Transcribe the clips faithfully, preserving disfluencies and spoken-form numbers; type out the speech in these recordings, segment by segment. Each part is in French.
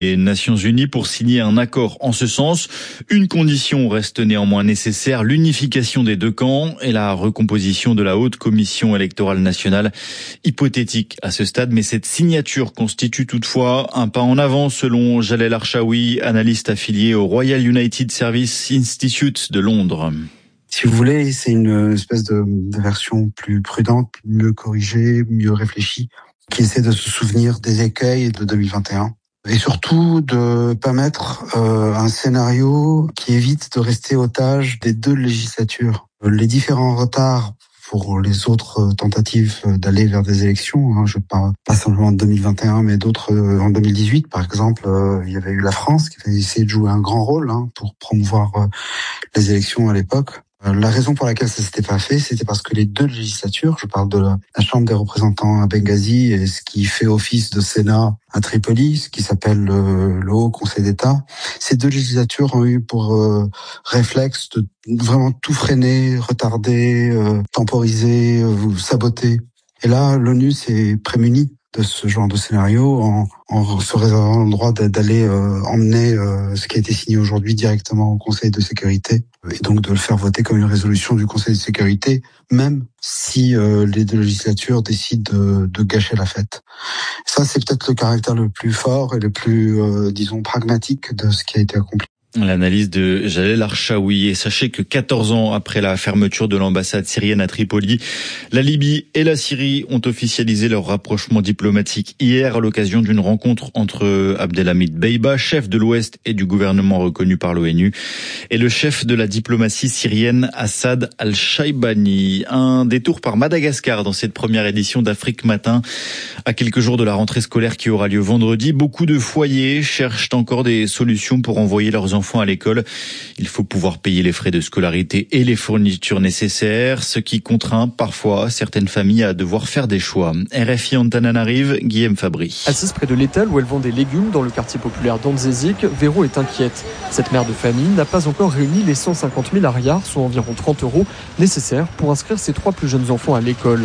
Les Nations Unies pour signer un accord en ce sens. Une condition reste néanmoins nécessaire, l'unification des deux camps et la recomposition de la haute commission électorale nationale. Hypothétique à ce stade, mais cette signature constitue toutefois un pas en avant selon Jalel Archaoui, analyste affilié au Royal United Service Institute de Londres. Si vous voulez, c'est une espèce de, de version plus prudente, mieux corrigée, mieux réfléchie, qui essaie de se souvenir des écueils de deux mille vingt et un. Et surtout de permettre euh, un scénario qui évite de rester otage des deux législatures. Les différents retards pour les autres tentatives d'aller vers des élections, hein, je parle pas simplement en deux mille vingt et un, mais d'autres en deux mille dix-huit, par exemple, euh, il y avait eu la France qui avait essayé de jouer un grand rôle hein, pour promouvoir euh, les élections à l'époque. La raison pour laquelle ça s'était pas fait, c'était parce que les deux législatures, je parle de la, la Chambre des représentants à Benghazi et ce qui fait office de Sénat à Tripoli, ce qui s'appelle le, le Haut Conseil d'État, ces deux législatures ont eu pour euh, réflexe de vraiment tout freiner, retarder, euh, temporiser, euh, saboter. Et là, l'ONU s'est prémunie de ce genre de scénario en, en se réservant le droit d'aller euh, emmener euh, ce qui a été signé aujourd'hui directement au Conseil de sécurité et donc de le faire voter comme une résolution du Conseil de sécurité, même si euh, les deux législatures décident de, de gâcher la fête. Ça, c'est peut-être le caractère le plus fort et le plus, euh, disons, pragmatique de ce qui a été accompli. L'analyse de Jalel Archaoui. Et sachez que quatorze ans après la fermeture de l'ambassade syrienne à Tripoli, la Libye et la Syrie ont officialisé leur rapprochement diplomatique hier à l'occasion d'une rencontre entre Abdelhamid Beiba, chef de l'Ouest et du gouvernement reconnu par l'ONU, et le chef de la diplomatie syrienne Assad al-Shaibani. Un détour par Madagascar dans cette première édition d'Afrique Matin. À quelques jours de la rentrée scolaire qui aura lieu vendredi, beaucoup de foyers cherchent encore des solutions pour envoyer leurs enfants à l'école. Il faut pouvoir payer les frais de scolarité et les fournitures nécessaires, ce qui contraint parfois certaines familles à devoir faire des choix. R F I Antananarive, Guillaume Fabry. Assise près de l'étal où elle vend des légumes dans le quartier populaire d'Andzézik, Véro est inquiète. Cette mère de famille n'a pas encore réuni les cent cinquante mille ariars, soit environ trente euros, nécessaires pour inscrire ses trois plus jeunes enfants à l'école.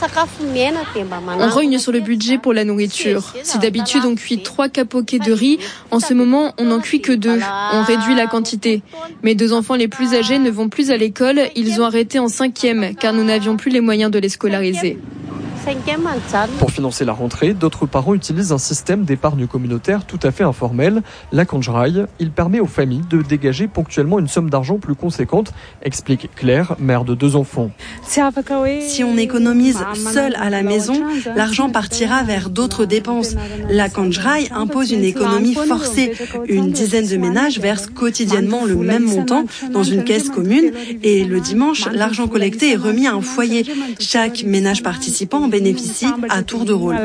On rogne sur le budget pour la nourriture. Si d'habitude on cuit trois capoquets de riz, en ce moment on n'en cuit que deux. On réduit la quantité. Mes deux enfants les plus âgés ne vont plus à l'école, ils ont arrêté en cinquième car nous n'avions plus les moyens de les scolariser. Pour financer la rentrée, d'autres parents utilisent un système d'épargne communautaire tout à fait informel, la Kanjrai. Il permet aux familles de dégager ponctuellement une somme d'argent plus conséquente, explique Claire, mère de deux enfants. Si on économise seul à la maison, l'argent partira vers d'autres dépenses. La Kanjrai impose une économie forcée. Une dizaine de ménages versent quotidiennement le même montant dans une caisse commune et le dimanche, l'argent collecté est remis à un foyer. Chaque ménage participant bénéficie à tour de rôle.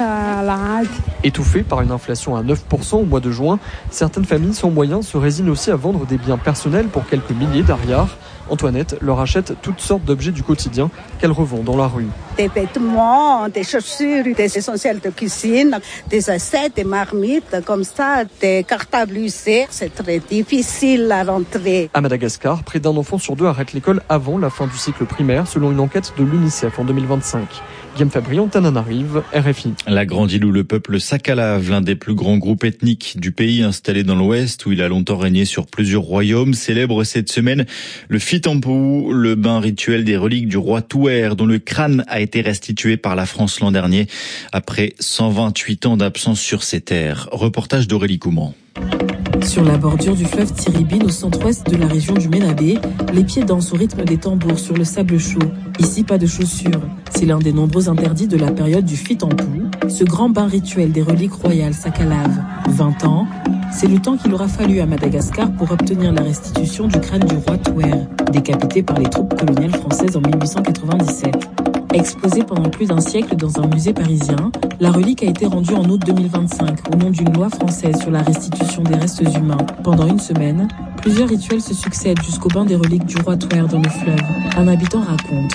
Étouffées par une inflation à neuf pour cent au mois de juin, certaines familles sans moyens se résignent aussi à vendre des biens personnels pour quelques milliers d'ariars. Antoinette leur achète toutes sortes d'objets du quotidien qu'elle revend dans la rue. Des vêtements, des chaussures, des essentiels de cuisine, des assiettes, des marmites, comme ça, des cartables U C. C'est très difficile à rentrer. À Madagascar, près d'un enfant sur deux arrête l'école avant la fin du cycle primaire, selon une enquête de l'UNICEF en deux mille vingt-cinq. Guillaume Fabry, Antananarive, R F I. La grande île où le peuple Sakalave, l'un des plus grands groupes ethniques du pays installé dans l'Ouest, où il a longtemps régné sur plusieurs royaumes, célèbre cette semaine le Fitampu, le bain rituel des reliques du roi Touer, dont le crâne a été restitué par la France l'an dernier, après cent vingt-huit ans d'absence sur ces terres. Reportage d'Aurélie Couman. Sur la bordure du fleuve Tiribine, au centre-ouest de la région du Ménabé, les pieds dansent au rythme des tambours sur le sable chaud. Ici, pas de chaussures. C'est l'un des nombreux interdits de la période du Fitampu, ce grand bain rituel des reliques royales Sakalave. vingt ans, c'est le temps qu'il aura fallu à Madagascar pour obtenir la restitution du crâne du roi Touer, décapité par les troupes coloniales françaises en mille huit cent quatre-vingt-dix-sept. Exposée pendant plus d'un siècle dans un musée parisien, la relique a été rendue en août deux mille vingt-cinq au nom d'une loi française sur la restitution des restes humains. Pendant une semaine, plusieurs rituels se succèdent jusqu'au bain des reliques du roi Touer dans le fleuve. Un habitant raconte.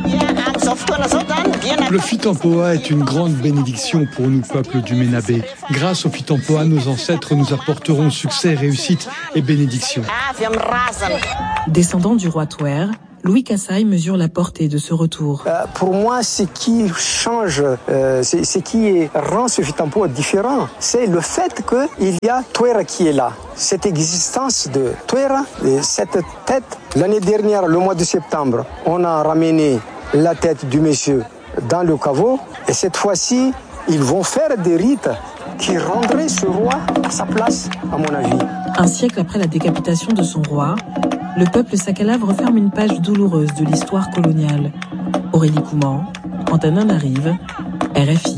Le Fitampoa est une grande bénédiction pour nous, peuple du Ménabé. Grâce au Fitampoa, nos ancêtres nous apporteront succès, réussite et bénédiction. Descendant du roi Touer, Louis Kassaï mesure la portée de ce retour. Euh, pour moi, ce qui change, euh, c'est, ce qui rend ce Fitampo différent, c'est le fait qu'il y a Touera qui est là. Cette existence de Touera, cette tête. L'année dernière, le mois de septembre, on a ramené la tête du monsieur dans le caveau. Et cette fois-ci, ils vont faire des rites qui rendraient ce roi à sa place, à mon avis. Un siècle après la décapitation de son roi, le peuple Sakalave referme une page douloureuse de l'histoire coloniale. Aurélie Couman, Antananarive, R F I.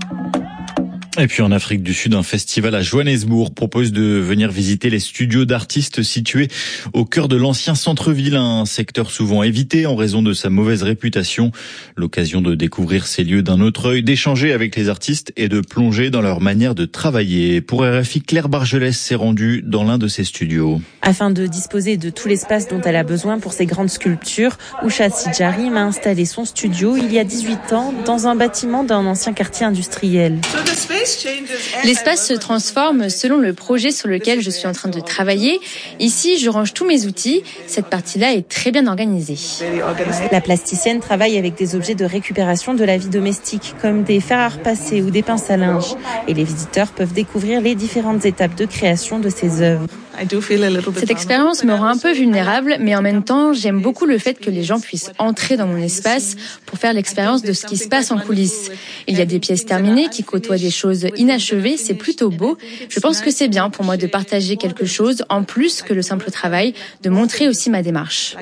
Et puis en Afrique du Sud, un festival à Johannesburg propose de venir visiter les studios d'artistes situés au cœur de l'ancien centre-ville, un secteur souvent évité en raison de sa mauvaise réputation. L'occasion de découvrir ces lieux d'un autre œil, d'échanger avec les artistes et de plonger dans leur manière de travailler. Pour R F I, Claire Bargelès s'est rendue dans l'un de ces studios. Afin de disposer de tout l'espace dont elle a besoin pour ses grandes sculptures, Usha Sidjarim a installé son studio il y a dix-huit ans dans un bâtiment d'un ancien quartier industriel. L'espace se transforme selon le projet sur lequel je suis en train de travailler. Ici, je range tous mes outils. Cette partie-là est très bien organisée. La plasticienne travaille avec des objets de récupération de la vie domestique, comme des fers à repasser ou des pinces à linge. Et les visiteurs peuvent découvrir les différentes étapes de création de ses œuvres. Cette expérience me rend un peu vulnérable, mais en même temps, j'aime beaucoup le fait que les gens puissent entrer dans mon espace pour faire l'expérience de ce qui se passe en coulisses. Il y a des pièces terminées qui côtoient des choses inachevées, c'est plutôt beau. Je pense que c'est bien pour moi de partager quelque chose en plus que le simple travail, de montrer aussi ma démarche.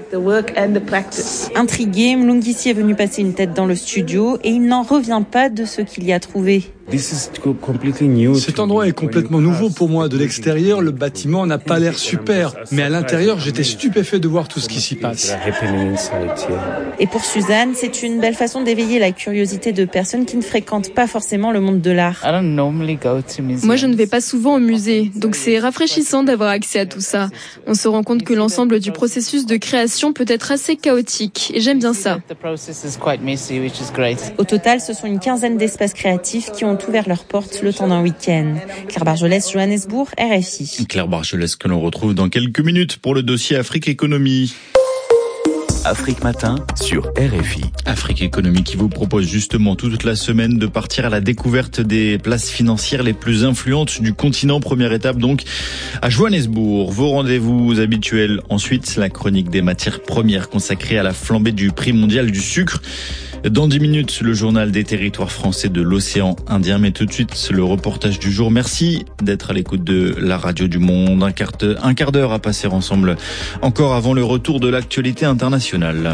Intrigué, Mlungisi est venu passer une tête dans le studio et il n'en revient pas de ce qu'il y a trouvé. Cet endroit est complètement nouveau pour moi. De l'extérieur, le bâtiment n'a pas l'air super, mais à l'intérieur, j'étais stupéfait de voir tout ce qui s'y passe. Et pour Suzanne, c'est une belle façon d'éveiller la curiosité de personnes qui ne fréquentent pas forcément le monde de l'art. Moi, je ne vais pas souvent au musée, donc c'est rafraîchissant d'avoir accès à tout ça. On se rend compte que l'ensemble du processus de création peut être assez chaotique, et j'aime bien ça. Au total, ce sont une quinzaine d'espaces créatifs qui ont ouvert leurs portes le temps d'un week-end. Claire Bargelès, Johannesburg, R F I. Claire Bargelès que l'on retrouve dans quelques minutes pour le dossier Afrique Économie. Afrique Matin sur R F I. Afrique Économie qui vous propose justement toute la semaine de partir à la découverte des places financières les plus influentes du continent. Première étape donc à Johannesburg. Vos rendez-vous habituels. Ensuite, la chronique des matières premières consacrée à la flambée du prix mondial du sucre. Dans dix minutes, le journal des territoires français de l'océan Indien. Mais tout de suite, le reportage du jour. Merci d'être à l'écoute de la radio du monde. Un quart, un quart d'heure à passer ensemble encore avant le retour de l'actualité internationale.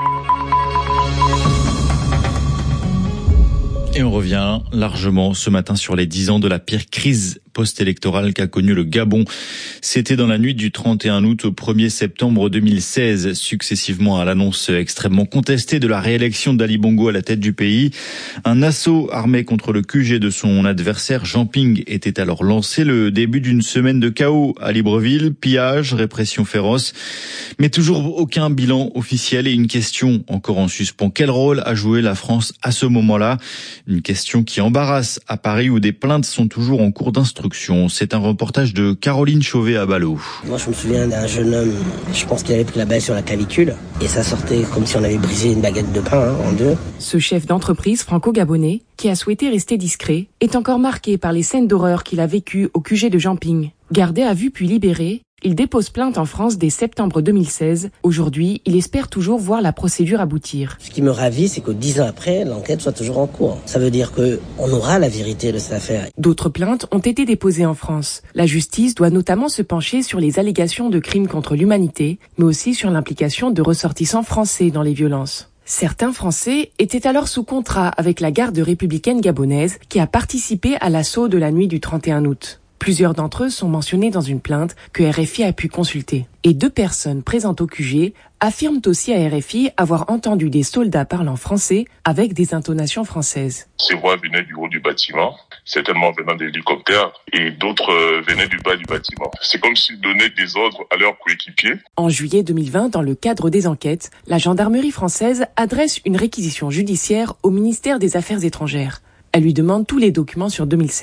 Et on revient largement ce matin sur les dix ans de la pire crise post-électorale qu'a connu le Gabon. C'était dans la nuit du trente et un août au premier septembre deux mille seize, successivement à l'annonce extrêmement contestée de la réélection d'Ali Bongo à la tête du pays. Un assaut armé contre le Q G de son adversaire Jean Ping était alors lancé, le début d'une semaine de chaos à Libreville, pillage, répression féroce, mais toujours aucun bilan officiel et une question encore en suspens. Quel rôle a joué la France à ce moment-là? Une question qui embarrasse à Paris où des plaintes sont toujours en cours d'instruction. C'est un reportage de Caroline Chauvet à Ballot. Moi, je me souviens d'un jeune homme, je pense qu'il avait pris la balle sur la clavicule et ça sortait comme si on avait brisé une baguette de pain hein, en deux. Ce chef d'entreprise franco-gabonais, qui a souhaité rester discret, est encore marqué par les scènes d'horreur qu'il a vécues au Q G de Jean Ping. Gardé à vue puis libéré, il dépose plainte en France dès septembre deux mille seize. Aujourd'hui, il espère toujours voir la procédure aboutir. Ce qui me ravit, c'est que dix ans après, l'enquête soit toujours en cours. Ça veut dire qu'on aura la vérité de cette affaire. D'autres plaintes ont été déposées en France. La justice doit notamment se pencher sur les allégations de crimes contre l'humanité, mais aussi sur l'implication de ressortissants français dans les violences. Certains Français étaient alors sous contrat avec la garde républicaine gabonaise qui a participé à l'assaut de la nuit du trente et un août. Plusieurs d'entre eux sont mentionnés dans une plainte que R F I a pu consulter. Et deux personnes présentes au Q G affirment aussi à R F I avoir entendu des soldats parlant français avec des intonations françaises. Ces voix venaient du haut du bâtiment, certainement venant d'hélicoptères, et d'autres euh, venaient du bas du bâtiment. C'est comme s'ils donnaient des ordres à leurs coéquipiers. En juillet deux mille vingt, dans le cadre des enquêtes, la gendarmerie française adresse une réquisition judiciaire au ministère des Affaires étrangères. Elle lui demande tous les documents sur deux mille seize.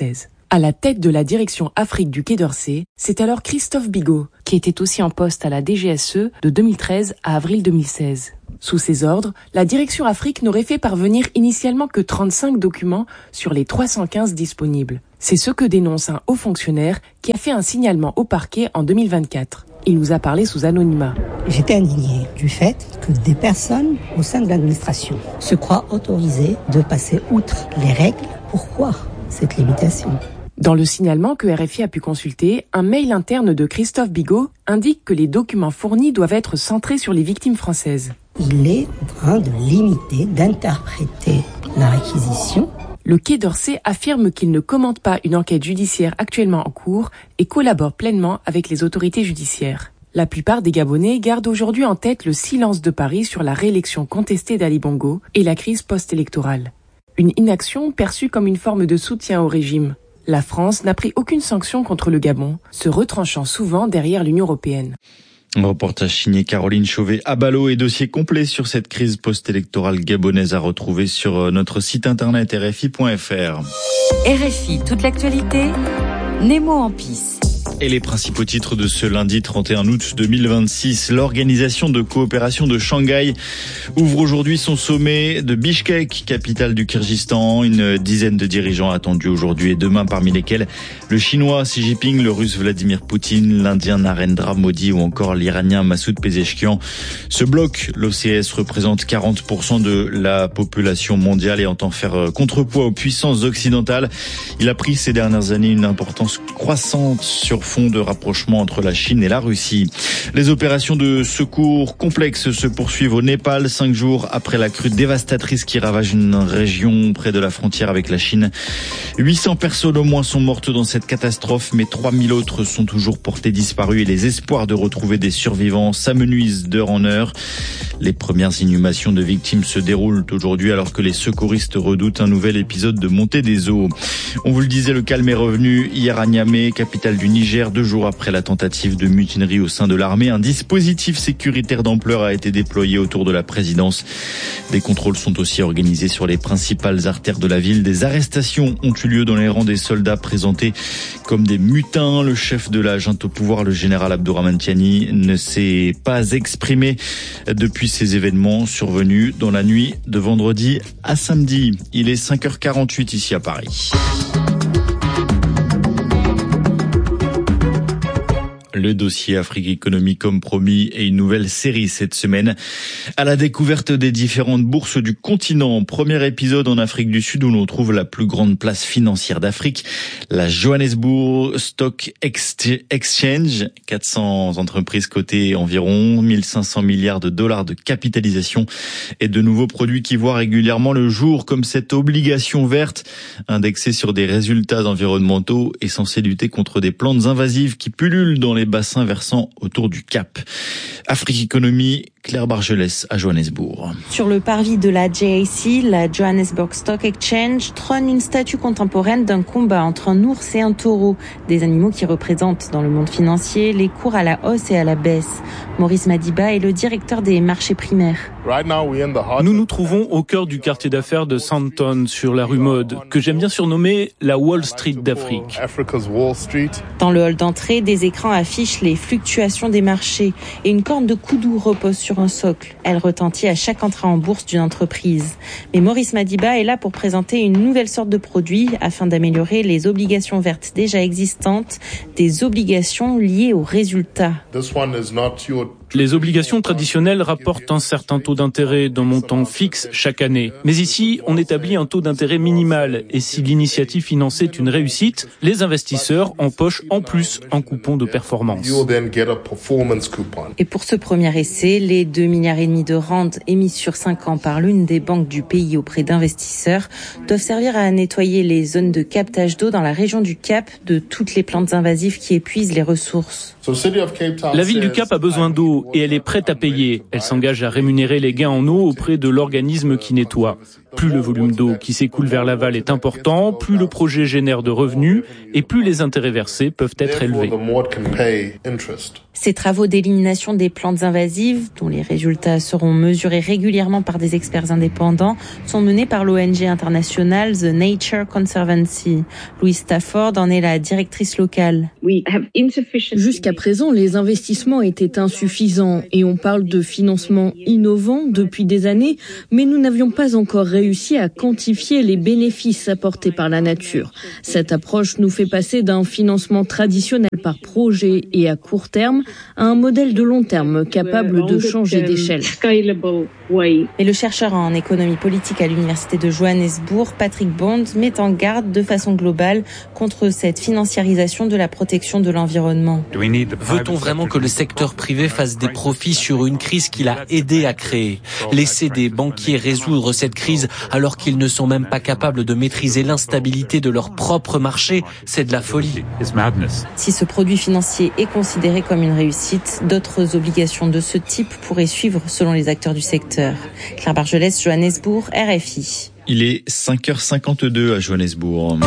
À la tête de la direction Afrique du Quai d'Orsay, c'est alors Christophe Bigot, qui était aussi en poste à la D G S E de deux mille treize à avril deux mille seize. Sous ses ordres, la direction Afrique n'aurait fait parvenir initialement que trente-cinq documents sur les trois cent quinze disponibles. C'est ce que dénonce un haut fonctionnaire qui a fait un signalement au parquet en deux mille vingt-quatre. Il nous a parlé sous anonymat. J'étais indignée du fait que des personnes au sein de l'administration se croient autorisées de passer outre les règles. Pourquoi cette limitation ? Dans le signalement que R F I a pu consulter, un mail interne de Christophe Bigot indique que les documents fournis doivent être centrés sur les victimes françaises. Il est en train de limiter, d'interpréter la réquisition. Le Quai d'Orsay affirme qu'il ne commente pas une enquête judiciaire actuellement en cours et collabore pleinement avec les autorités judiciaires. La plupart des Gabonais gardent aujourd'hui en tête le silence de Paris sur la réélection contestée d'Ali Bongo et la crise post-électorale. Une inaction perçue comme une forme de soutien au régime. La France n'a pris aucune sanction contre le Gabon, se retranchant souvent derrière l'Union européenne. Un reportage signé Caroline Chauvet à Ballot et dossier complet sur cette crise post-électorale gabonaise à retrouver sur notre site internet R F I point F R. R F I, toute l'actualité, Nemo en piste. Et les principaux titres de ce lundi trente et un août deux mille vingt-six. L'Organisation de coopération de Shanghai ouvre aujourd'hui son sommet de Bishkek, capitale du Kyrgyzstan. Une dizaine de dirigeants attendus aujourd'hui et demain, parmi lesquels le Chinois Xi Jinping, le Russe Vladimir Poutine, l'Indien Narendra Modi ou encore l'Iranien Massoud Pezeshkian. Ce bloc, l'O C S, représente quarante pour cent de la population mondiale et entend faire contrepoids aux puissances occidentales. Il a pris ces dernières années une importance croissante sur fond de rapprochement entre la Chine et la Russie. Les opérations de secours complexes se poursuivent au Népal, cinq jours après la crue dévastatrice qui ravage une région près de la frontière avec la Chine. huit cents personnes au moins sont mortes dans cette catastrophe, mais trois mille autres sont toujours portées disparues et les espoirs de retrouver des survivants s'amenuisent d'heure en heure. Les premières inhumations de victimes se déroulent aujourd'hui alors que les secouristes redoutent un nouvel épisode de montée des eaux. On vous le disait, le calme est revenu hier à Niamey, capitale du Niger. Deux jours après la tentative de mutinerie au sein de l'armée, un dispositif sécuritaire d'ampleur a été déployé autour de la présidence. Des contrôles sont aussi organisés sur les principales artères de la ville. Des arrestations ont eu lieu dans les rangs des soldats présentés comme des mutins. Le chef de la junte au pouvoir, le général Abdourahmane Tiani, ne s'est pas exprimé depuis ces événements survenus dans la nuit de vendredi à samedi. Il est cinq heures quarante-huit ici à Paris. Le dossier Afrique Économie comme promis et une nouvelle série cette semaine à la découverte des différentes bourses du continent. Premier épisode en Afrique du Sud où l'on trouve la plus grande place financière d'Afrique, la Johannesburg Stock Exchange. quatre cents entreprises cotées, environ mille cinq cents milliards de dollars de capitalisation et de nouveaux produits qui voient régulièrement le jour comme cette obligation verte indexée sur des résultats environnementaux et censée lutter contre des plantes invasives qui pullulent dans les bassins versants autour du Cap. Afrique Économie, Claire Bargelès à Johannesburg. Sur le parvis de la J A C, la Johannesburg Stock Exchange, trône une statue contemporaine d'un combat entre un ours et un taureau, des animaux qui représentent dans le monde financier les cours à la hausse et à la baisse. Maurice Madiba est le directeur des marchés primaires. Nous nous trouvons au cœur du quartier d'affaires de Sandton, sur la rue Mode, que j'aime bien surnommer la Wall Street d'Afrique. Dans le hall d'entrée, des écrans affichent les fluctuations des marchés et une corne de Koudou repose sur un socle. Elle retentit à chaque entrée en bourse d'une entreprise. Mais Maurice Madiba est là pour présenter une nouvelle sorte de produit afin d'améliorer les obligations vertes déjà existantes, des obligations liées aux résultats. Les obligations traditionnelles rapportent un certain taux d'intérêt d'un montant fixe chaque année. Mais ici, on établit un taux d'intérêt minimal. Et si l'initiative financée est une réussite, les investisseurs empochent en plus un coupon de performance. Et pour ce premier essai, les deux milliards et demi de rand émis sur cinq ans par l'une des banques du pays auprès d'investisseurs doivent servir à nettoyer les zones de captage d'eau dans la région du Cap de toutes les plantes invasives qui épuisent les ressources. La ville du Cap a besoin d'eau et elle est prête à payer. Elle s'engage à rémunérer les gains en eau auprès de l'organisme qui nettoie. Plus le volume d'eau qui s'écoule vers l'aval est important, plus le projet génère de revenus et plus les intérêts versés peuvent être élevés. Ces travaux d'élimination des plantes invasives, dont les résultats seront mesurés régulièrement par des experts indépendants, sont menés par l'O N G internationale The Nature Conservancy. Louise Stafford en est la directrice locale. Jusqu'à présent, les investissements étaient insuffisants et on parle de financement innovant depuis des années, mais nous n'avions pas encore réussi à quantifier les bénéfices apportés par la nature. Cette approche nous fait passer d'un financement traditionnel par projet et à court terme à un modèle de long terme capable de changer d'échelle. Et le chercheur en économie politique à l'université de Johannesburg, Patrick Bond, met en garde de façon globale contre cette financiarisation de la protection de l'environnement. Veut-on vraiment que le secteur privé fasse des profits sur une crise qu'il a aidé à créer? Laisser des banquiers résoudre cette crise alors qu'ils ne sont même pas capables de maîtriser l'instabilité de leur propre marché, c'est de la folie. Si ce produit financier est considéré comme une réussite, d'autres obligations de ce type pourraient suivre selon les acteurs du secteur. Claire Bargelès, Johannesburg, R F I. Il est cinq heures cinquante-deux à Johannesburg.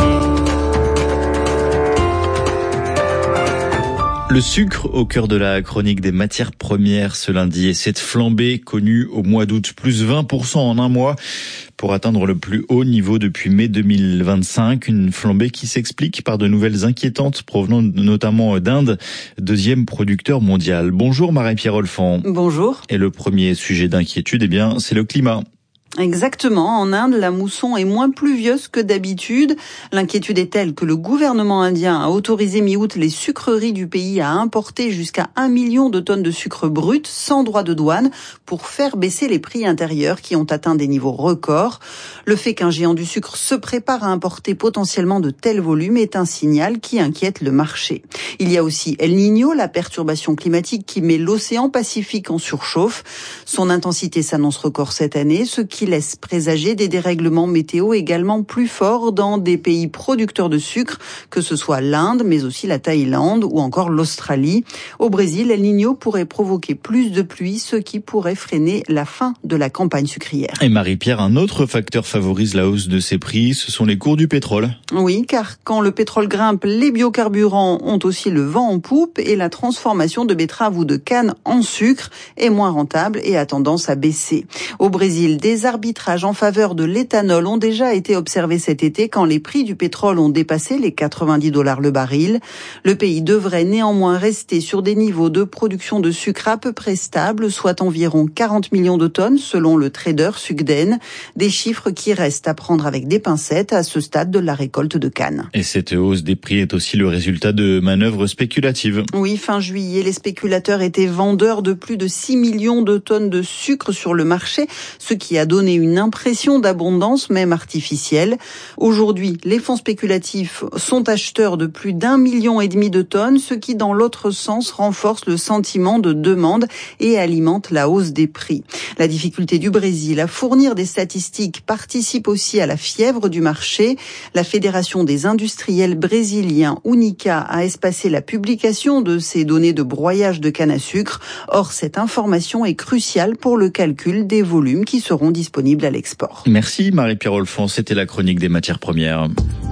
Le sucre au cœur de la chronique des matières premières ce lundi et cette flambée connue au mois d'août, plus vingt pour cent en un mois pour atteindre le plus haut niveau depuis mai deux mille vingt-cinq. Une flambée qui s'explique par de nouvelles inquiétantes provenant notamment d'Inde, deuxième producteur mondial. Bonjour Marie-Pierre Olfan. Bonjour. Et le premier sujet d'inquiétude, eh bien, c'est le climat. Exactement. En Inde, la mousson est moins pluvieuse que d'habitude. L'inquiétude est telle que le gouvernement indien a autorisé mi-août les sucreries du pays à importer jusqu'à un million de tonnes de sucre brut sans droit de douane pour faire baisser les prix intérieurs qui ont atteint des niveaux records. Le fait qu'un géant du sucre se prépare à importer potentiellement de tels volumes est un signal qui inquiète le marché. Il y a aussi El Niño, la perturbation climatique qui met l'océan Pacifique en surchauffe. Son intensité s'annonce record cette année, ce qui qui laisse présager des dérèglements météo également plus forts dans des pays producteurs de sucre, que ce soit l'Inde, mais aussi la Thaïlande ou encore l'Australie. Au Brésil, El Niño pourrait provoquer plus de pluie, ce qui pourrait freiner la fin de la campagne sucrière. Et Marie-Pierre, un autre facteur favorise la hausse de ces prix, ce sont les cours du pétrole. Oui, car quand le pétrole grimpe, les biocarburants ont aussi le vent en poupe et la transformation de betterave ou de canne en sucre est moins rentable et a tendance à baisser. Au Brésil, des arbitrages en faveur de l'éthanol ont déjà été observés cet été quand les prix du pétrole ont dépassé les quatre-vingt-dix dollars le baril. Le pays devrait néanmoins rester sur des niveaux de production de sucre à peu près stables, soit environ quarante millions de tonnes selon le trader Sugden. Des chiffres qui restent à prendre avec des pincettes à ce stade de la récolte de canne. Et cette hausse des prix est aussi le résultat de manœuvres spéculatives. Oui, fin juillet, les spéculateurs étaient vendeurs de plus de six millions de tonnes de sucre sur le marché, ce qui a donné une impression d'abondance, même artificielle. Aujourd'hui, les fonds spéculatifs sont acheteurs de plus d'un million et demi de tonnes, ce qui, dans l'autre sens, renforce le sentiment de demande et alimente la hausse des prix. La difficulté du Brésil à fournir des statistiques participe aussi à la fièvre du marché. La Fédération des industriels brésiliens, Unica, a espacé la publication de ces données de broyage de canne à sucre. Or, cette information est cruciale pour le calcul des volumes qui seront disponibles à l'export. Merci Marie-Pierre Olfan, c'était la chronique des matières premières.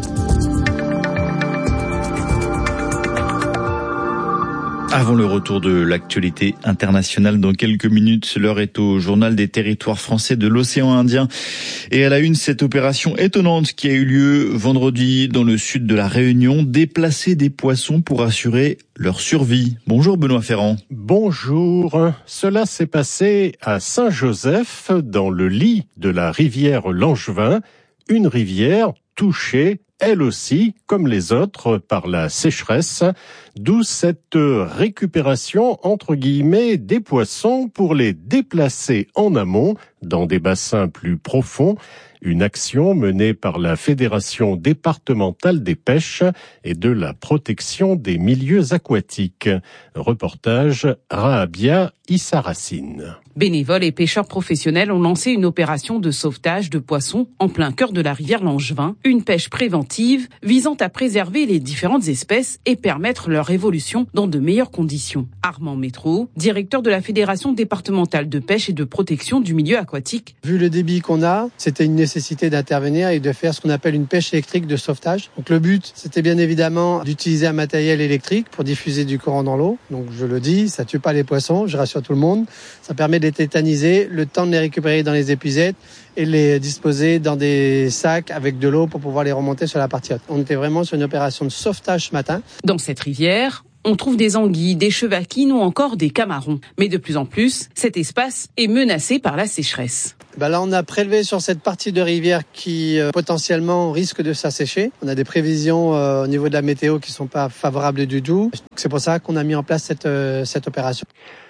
Avant le retour de l'actualité internationale dans quelques minutes, l'heure est au journal des territoires français de l'océan Indien. Et à la une, cette opération étonnante qui a eu lieu vendredi dans le sud de la Réunion, déplacer des poissons pour assurer leur survie. Bonjour Benoît Ferrand. Bonjour. Cela s'est passé à Saint-Joseph, dans le lit de la rivière Langevin, une rivière touchée elle aussi, comme les autres, par la sécheresse, d'où cette récupération, entre guillemets, des poissons pour les déplacer en amont, dans des bassins plus profonds, une action menée par la Fédération départementale des pêches et de la protection des milieux aquatiques. Reportage Rahabia Issaracine. Bénévoles et pêcheurs professionnels ont lancé une opération de sauvetage de poissons en plein cœur de la rivière Langevin, une pêche préventive préventive visant à préserver les différentes espèces et permettre leur évolution dans de meilleures conditions. Armand Métro, directeur de la Fédération départementale de pêche et de protection du milieu aquatique. Vu le débit qu'on a, c'était une nécessité d'intervenir et de faire ce qu'on appelle une pêche électrique de sauvetage. Donc le but, c'était bien évidemment d'utiliser un matériel électrique pour diffuser du courant dans l'eau. Donc je le dis, ça tue pas les poissons, je rassure tout le monde. Ça permet de les tétaniser, le temps de les récupérer dans les épuisettes et les disposer dans des sacs avec de l'eau pour pouvoir les remonter sur la partie haute. On était vraiment sur une opération de sauvetage ce matin. Dans cette rivière, on trouve des anguilles, des chevaquines ou encore des camarons. Mais de plus en plus, cet espace est menacé par la sécheresse. Ben là, on a prélevé sur cette partie de rivière qui euh, potentiellement risque de s'assécher. On a des prévisions euh, au niveau de la météo qui sont pas favorables du tout. C'est pour ça qu'on a mis en place cette, euh, cette opération.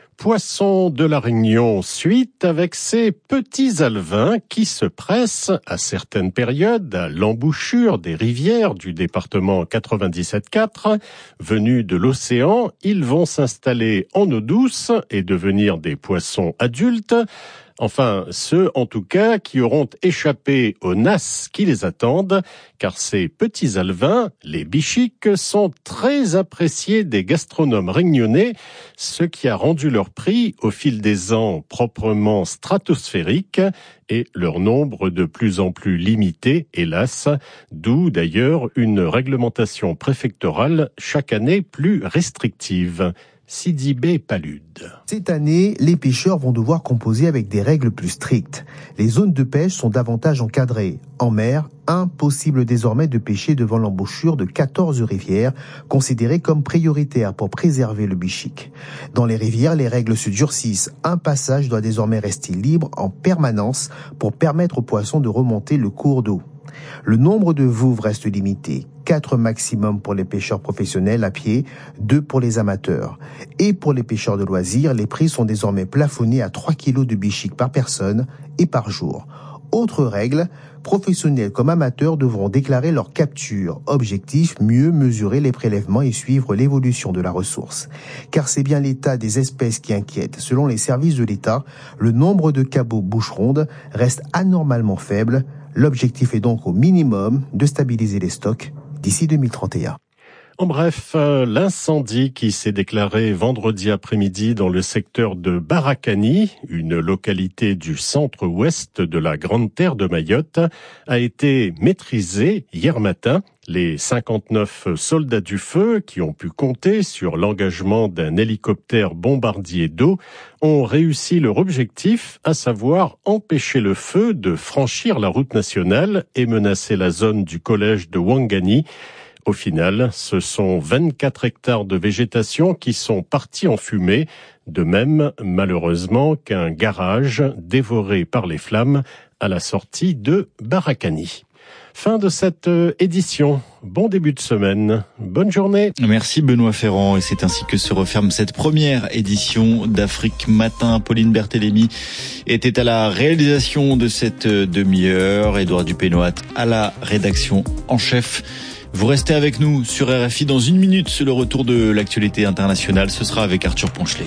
Poisson de la Réunion suite avec ces petits alevins qui se pressent à certaines périodes à l'embouchure des rivières du département quatre-vingt-dix-sept quatre. Venus de l'océan, ils vont s'installer en eau douce et devenir des poissons adultes. Enfin, ceux, en tout cas, qui auront échappé aux nasses qui les attendent, car ces petits alevins, les bichiques, sont très appréciés des gastronomes réunionnais, ce qui a rendu leur prix, au fil des ans, proprement stratosphérique, et leur nombre de plus en plus limité, hélas, d'où d'ailleurs une réglementation préfectorale chaque année plus restrictive. Sidibé Palude. Cette année, les pêcheurs vont devoir composer avec des règles plus strictes. Les zones de pêche sont davantage encadrées. En mer, impossible désormais de pêcher devant l'embouchure de quatorze rivières, considérées comme prioritaires pour préserver le bichique. Dans les rivières, les règles se durcissent. Un passage doit désormais rester libre en permanence pour permettre aux poissons de remonter le cours d'eau. Le nombre de vouves reste limité. Quatre maximum pour les pêcheurs professionnels à pied, deux pour les amateurs. Et pour les pêcheurs de loisirs, les prix sont désormais plafonnés à trois kilos de bichique par personne et par jour. Autre règle, professionnels comme amateurs devront déclarer leur capture. Objectif, mieux mesurer les prélèvements et suivre l'évolution de la ressource. Car c'est bien l'état des espèces qui inquiète. Selon les services de l'État, le nombre de cabots bouche ronde reste anormalement faible. L'objectif est donc au minimum de stabiliser les stocks d'ici deux mille trente et un. En bref, l'incendie qui s'est déclaré vendredi après-midi dans le secteur de Barakani, une localité du centre-ouest de la Grande Terre de Mayotte, a été maîtrisé hier matin. Les cinquante-neuf soldats du feu, qui ont pu compter sur l'engagement d'un hélicoptère bombardier d'eau, ont réussi leur objectif, à savoir empêcher le feu de franchir la route nationale et menacer la zone du collège de Ouangani. Au final, ce sont vingt-quatre hectares de végétation qui sont partis en fumée, de même, malheureusement, qu'un garage dévoré par les flammes à la sortie de Barakani. Fin de cette édition. Bon début de semaine. Bonne journée. Merci Benoît Ferrand. Et c'est ainsi que se referme cette première édition d'Afrique Matin. Pauline Berthélémy était à la réalisation de cette demi-heure. Édouard Dupénoat à la rédaction en chef. Vous restez avec nous sur R F I dans une minute. C'est le retour de l'actualité internationale. Ce sera avec Arthur Ponchelet.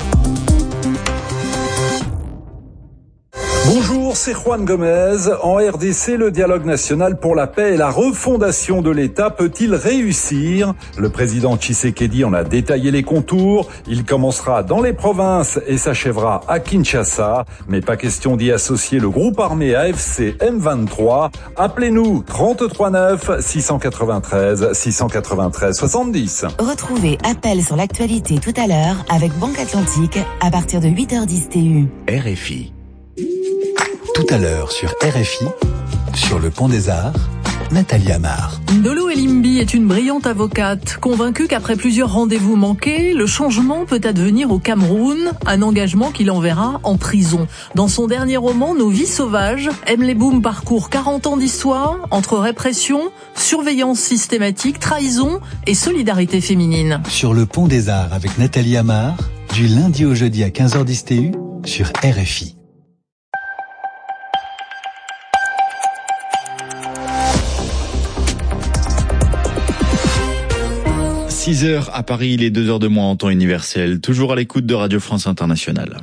Bonjour, c'est Juan Gomez. En R D C, le dialogue national pour la paix et la refondation de l'État peut-il réussir? Le président Tshisekedi en a détaillé les contours. Il commencera dans les provinces et s'achèvera à Kinshasa. Mais pas question d'y associer le groupe armé A F C M vingt-trois. Appelez-nous trente-trois neuf six cent quatre-vingt-treize six cent quatre-vingt-treize soixante-dix. Retrouvez Appel sur l'actualité tout à l'heure avec Banque Atlantique à partir de huit heures dix T U. R F I. Tout à l'heure sur R F I, sur le Pont des Arts, Nathalie Amar. Ndolo Elimbi est une brillante avocate, convaincue qu'après plusieurs rendez-vous manqués, le changement peut advenir au Cameroun, un engagement qui l'enverra en prison. Dans son dernier roman, Nos vies sauvages, Emleboum parcourt quarante ans d'histoire entre répression, surveillance systématique, trahison et solidarité féminine. Sur le Pont des Arts avec Nathalie Amar, du lundi au jeudi à quinze heures dix T U, sur R F I. six heures à Paris, il est deux heures de moins en temps universel. Toujours à l'écoute de Radio France Internationale.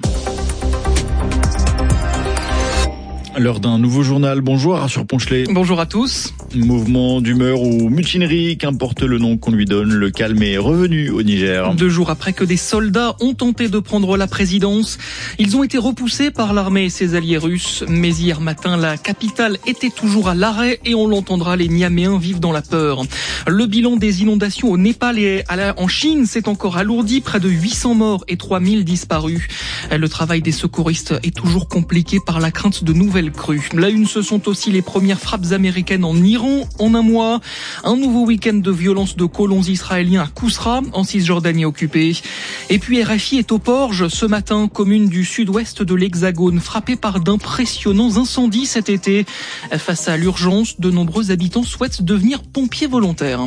L'heure d'un nouveau journal. Bonjour Arthur Ponchelet. Bonjour à tous. Mouvement d'humeur ou mutinerie, qu'importe le nom qu'on lui donne, le calme est revenu au Niger. Deux jours après que des soldats ont tenté de prendre la présidence, ils ont été repoussés par l'armée et ses alliés russes. Mais hier matin, la capitale était toujours à l'arrêt et on l'entendra, les Niaméens vivent dans la peur. Le bilan des inondations au Népal et en Chine s'est encore alourdi, près de huit cents morts et trois mille disparus. Le travail des secouristes est toujours compliqué par la crainte de nouvelles crues. La une, ce sont aussi les premières frappes américaines en Iran en un mois. Un nouveau week-end de violence de colons israéliens à Kousra, en Cisjordanie occupée. Et puis R F I est au Porge ce matin, commune du sud-ouest de l'Hexagone, frappée par d'impressionnants incendies cet été. Face à l'urgence, de nombreux habitants souhaitent devenir pompiers volontaires.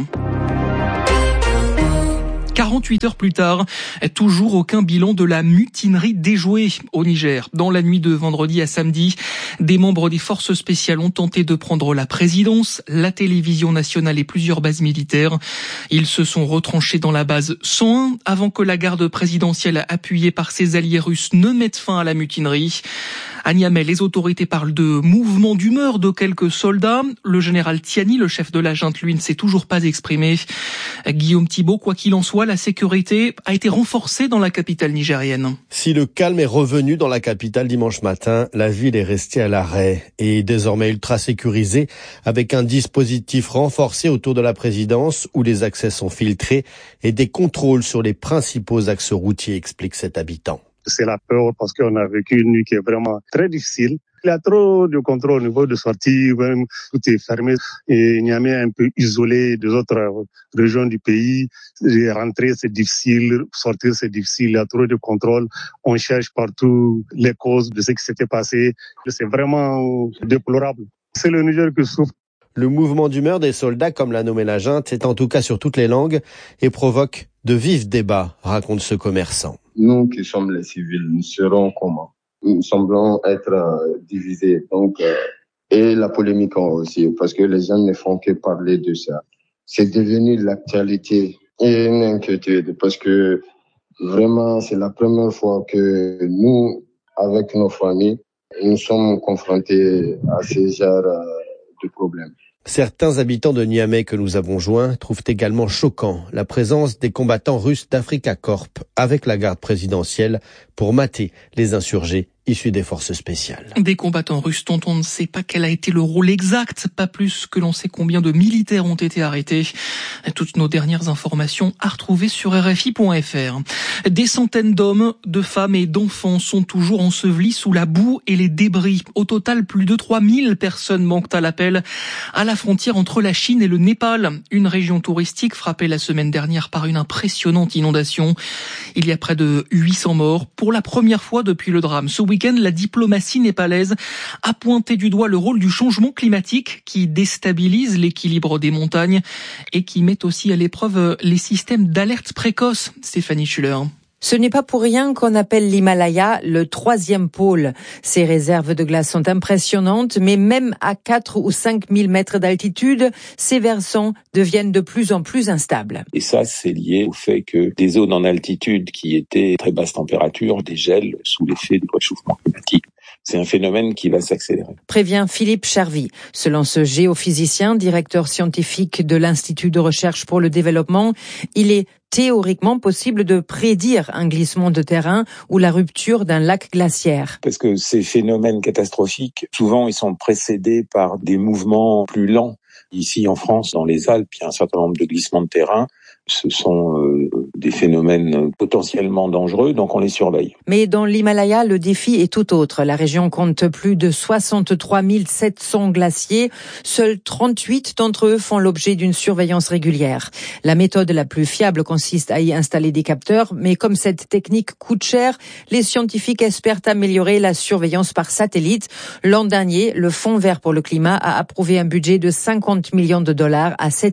quarante-huit heures plus tard, toujours aucun bilan de la mutinerie déjouée au Niger. Dans la nuit de vendredi à samedi, des membres des forces spéciales ont tenté de prendre la présidence, la télévision nationale et plusieurs bases militaires. Ils se sont retranchés dans la base cent un avant que la garde présidentielle appuyée par ses alliés russes ne mette fin à la mutinerie. À Niamey, les autorités parlent de mouvement d'humeur de quelques soldats. Le général Tiani, le chef de la junte, lui, ne s'est toujours pas exprimé. Guillaume Thibault, quoi qu'il en soit, la sécurité a été renforcée dans la capitale nigérienne. Si le calme est revenu dans la capitale dimanche matin, la ville est restée à l'arrêt et désormais ultra sécurisée avec un dispositif renforcé autour de la présidence où les accès sont filtrés et des contrôles sur les principaux axes routiers, explique cet habitant. C'est la peur parce qu'on a vécu une nuit qui est vraiment très difficile. Il y a trop de contrôle au niveau de sortie, même tout est fermé. Et Niamey est un peu isolé des autres régions du pays. Rentrer, c'est difficile. Sortir, c'est difficile. Il y a trop de contrôle. On cherche partout les causes de ce qui s'était passé. C'est vraiment déplorable. C'est le Niger qui souffre. Le mouvement d'humeur des soldats, comme l'a nommé la junte, est en tout cas sur toutes les langues et provoque de vifs débats, raconte ce commerçant. Nous qui sommes les civils, nous serons comment? Nous semblons être euh, divisés. Donc, euh, et la polémique aussi, parce que les gens ne font que parler de ça. C'est devenu l'actualité et une inquiétude, parce que vraiment, c'est la première fois que nous, avec nos familles, nous sommes confrontés à ces genres euh, de problèmes. Certains habitants de Niamey que nous avons joints trouvent également choquant la présence des combattants russes d'Africa Corp avec la garde présidentielle pour mater les insurgés issus des forces spéciales. Des combattants russes dont on ne sait pas quel a été le rôle exact, pas plus que l'on sait combien de militaires ont été arrêtés. Toutes nos dernières informations à retrouver sur R F I point F R. Des centaines d'hommes, de femmes et d'enfants sont toujours ensevelis sous la boue et les débris. Au total, plus de trois mille personnes manquent à l'appel à la frontière entre la Chine et le Népal, une région touristique frappée la semaine dernière par une impressionnante inondation. Il y a près de huit cents morts pour la première fois depuis le drame. Ce week-end, la diplomatie népalaise a pointé du doigt le rôle du changement climatique qui déstabilise l'équilibre des montagnes et qui met aussi à l'épreuve les systèmes d'alerte précoce. Stéphanie Schuller. Ce n'est pas pour rien qu'on appelle l'Himalaya le troisième pôle. Ces réserves de glace sont impressionnantes, mais même à quatre ou cinq mille mètres d'altitude, ces versants deviennent de plus en plus instables. Et ça, c'est lié au fait que des zones en altitude qui étaient très basse température dégèlent sous l'effet du réchauffement climatique. C'est un phénomène qui va s'accélérer. Prévient Philippe Charvy. Selon ce géophysicien, directeur scientifique de l'Institut de recherche pour le développement, il est théoriquement possible de prédire un glissement de terrain ou la rupture d'un lac glaciaire. Parce que ces phénomènes catastrophiques, souvent, ils sont précédés par des mouvements plus lents. Ici, en France, dans les Alpes, il y a un certain nombre de glissements de terrain. Ce sont euh, des phénomènes potentiellement dangereux, donc on les surveille. Mais dans l'Himalaya, le défi est tout autre. La région compte plus de soixante-trois mille sept cents glaciers. Seuls trente-huit d'entre eux font l'objet d'une surveillance régulière. La méthode la plus fiable consiste à y installer des capteurs, mais comme cette technique coûte cher, les scientifiques espèrent améliorer la surveillance par satellite. L'an dernier, le Fonds vert pour le climat a approuvé un budget de cinquante millions de dollars à cet effet.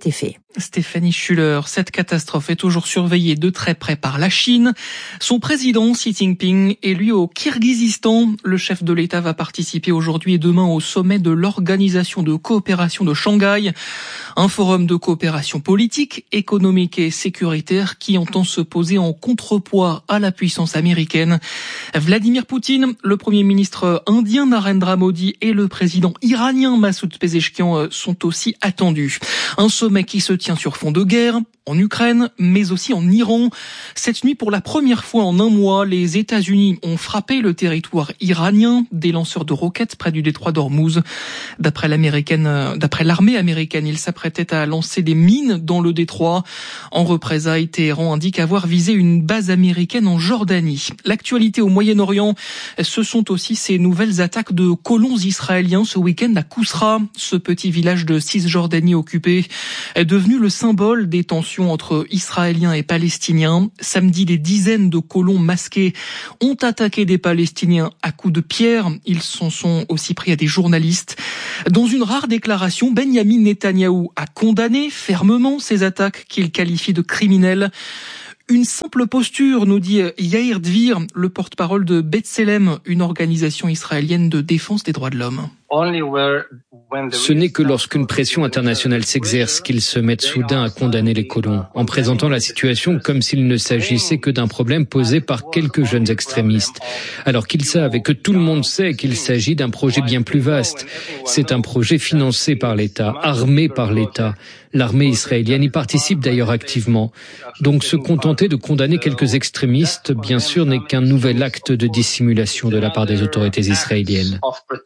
Stéphanie Schuller, cette catastrophe est toujours surveillée de très près par la Chine. Son président Xi Jinping est lui au Kirghizistan. Le chef de l'État va participer aujourd'hui et demain au sommet de l'Organisation de coopération de Shanghai, un forum de coopération politique, économique et sécuritaire qui entend se poser en contrepoids à la puissance américaine. Vladimir Poutine, le premier ministre indien Narendra Modi et le président iranien Massoud Pezeshkian sont aussi attendus. Un sommet qui se tient sur fond de guerre en Ukraine, mais aussi en Iran. Cette nuit, pour la première fois en un mois, les États-Unis ont frappé le territoire iranien des lanceurs de roquettes près du détroit d'Ormuz. D'après l'américaine, d'après l'armée américaine, ils s'apprêtaient à lancer des mines dans le détroit. En représailles, Téhéran indique avoir visé une base américaine en Jordanie. L'actualité au Moyen-Orient, ce sont aussi ces nouvelles attaques de colons israéliens ce week-end à Kousra, ce petit village de Cisjordanie occupé, est devenu le symbole des tensions entre Israéliens et Palestiniens. Samedi, des dizaines de colons masqués ont attaqué des Palestiniens à coups de pierre. Ils s'en sont aussi pris à des journalistes. Dans une rare déclaration, Benyamin Netanyahou a condamné fermement ces attaques qu'il qualifie de criminelles. Une simple posture, nous dit Yair Dvir, le porte-parole de B'Tselem, une organisation israélienne de défense des droits de l'homme. Ce n'est que lorsqu'une pression internationale s'exerce qu'ils se mettent soudain à condamner les colons, en présentant la situation comme s'il ne s'agissait que d'un problème posé par quelques jeunes extrémistes, alors qu'ils savent et que tout le monde sait qu'il s'agit d'un projet bien plus vaste. C'est un projet financé par l'État, armé par l'État. L'armée israélienne y participe d'ailleurs activement. Donc se contenter de condamner quelques extrémistes, bien sûr, n'est qu'un nouvel acte de dissimulation de la part des autorités israéliennes.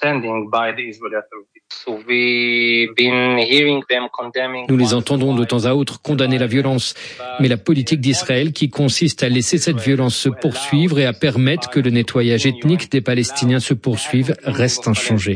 Nous les entendons de temps à autre condamner la violence, mais la politique d'Israël qui consiste à laisser cette violence se poursuivre et à permettre que le nettoyage ethnique des Palestiniens se poursuive reste inchangée.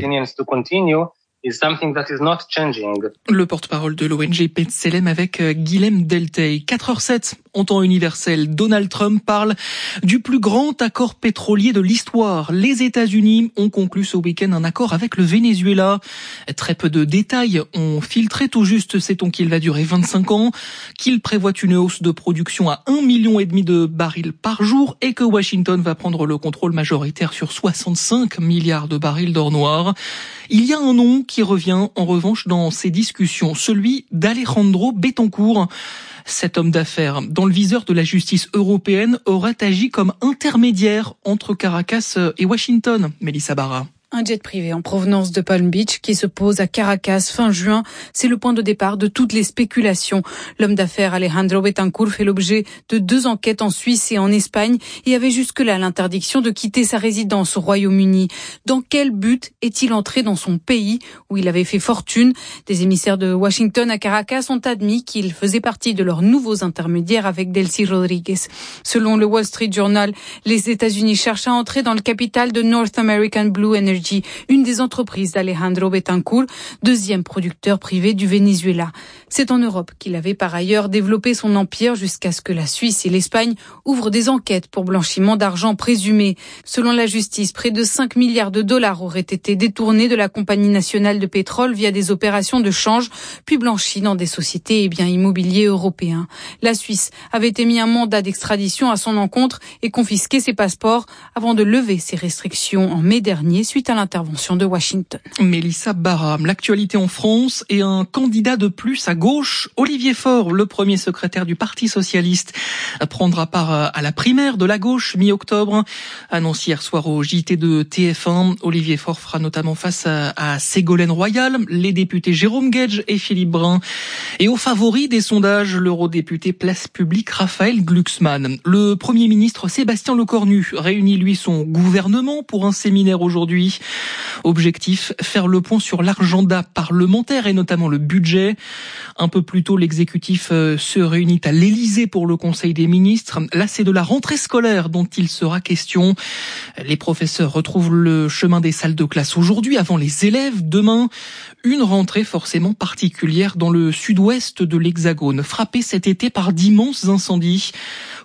Le porte-parole de l'O N G B'Tselem avec Guilhem Deltey. quatre heures zéro sept en temps universel. Donald Trump parle du plus grand accord pétrolier de l'histoire. Les États-Unis ont conclu ce week-end un accord avec le Venezuela. Très peu de détails ont filtré, tout juste sait-on qu'il va durer vingt-cinq ans, qu'il prévoit une hausse de production à un million et demi de barils par jour et que Washington va prendre le contrôle majoritaire sur soixante-cinq milliards de barils d'or noir. Il y a un nom qui revient en revanche dans ces discussions, celui d'Alejandro Betancourt. Cet homme d'affaires, dans le viseur de la justice européenne, aurait agi comme intermédiaire entre Caracas et Washington. Mélissa Barra. Un jet privé en provenance de Palm Beach qui se pose à Caracas fin juin, c'est le point de départ de toutes les spéculations. L'homme d'affaires Alejandro Betancourt fait l'objet de deux enquêtes en Suisse et en Espagne et avait jusque-là l'interdiction de quitter sa résidence au Royaume-Uni. Dans quel but est-il entré dans son pays où il avait fait fortune? Des émissaires de Washington à Caracas ont admis qu'il faisait partie de leurs nouveaux intermédiaires avec Delcy Rodriguez. Selon le Wall Street Journal, les États-Unis cherchent à entrer dans le capital de North American Blue Energy, une des entreprises d'Alejandro Betancourt, deuxième producteur privé du Venezuela. C'est en Europe qu'il avait par ailleurs développé son empire jusqu'à ce que la Suisse et l'Espagne ouvrent des enquêtes pour blanchiment d'argent présumé. Selon la justice, près de cinq milliards de dollars auraient été détournés de la compagnie nationale de pétrole via des opérations de change, puis blanchis dans des sociétés et biens immobiliers européens. La Suisse avait émis un mandat d'extradition à son encontre et confisqué ses passeports avant de lever ses restrictions en mai dernier suite à l'intervention de Washington. Mélissa Barra, l'actualité en France et un candidat de plus à gauche, Olivier Faure, le premier secrétaire du Parti socialiste, prendra part à la primaire de la gauche mi-octobre. Annoncé hier soir au J T de T F un, Olivier Faure fera notamment face à, à Ségolène Royal, les députés Jérôme Guedj et Philippe Brun. Et au favori des sondages, l'eurodéputé Place Publique Raphaël Glucksmann. Le Premier ministre Sébastien Lecornu réunit lui son gouvernement pour un séminaire aujourd'hui. Objectif, faire le point sur l'agenda parlementaire et notamment le budget. Un peu plus tôt, l'exécutif se réunit à l'Élysée pour le Conseil des ministres. Là, c'est de la rentrée scolaire dont il sera question. Les professeurs retrouvent le chemin des salles de classe aujourd'hui avant les élèves demain. Une rentrée forcément particulière dans le sud-ouest de l'Hexagone, frappée cet été par d'immenses incendies.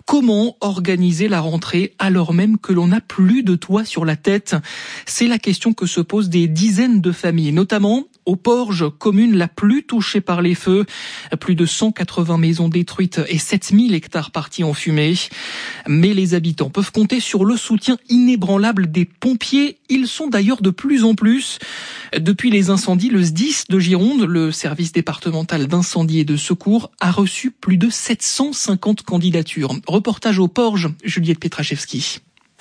Comment organiser la rentrée alors même que l'on n'a plus de toit sur la tête? C'est la question que se posent des dizaines de familles, notamment au Porge, commune la plus touchée par les feux. Plus de cent quatre-vingts maisons détruites et sept mille hectares partis en fumée. Mais les habitants peuvent compter sur le soutien inébranlable des pompiers. Ils sont d'ailleurs de plus en plus. Depuis les incendies, le S D I S de Gironde, le service départemental d'incendie et de secours, a reçu plus de sept cent cinquante candidatures. Reportage au Porge, Juliette Pietraszewski.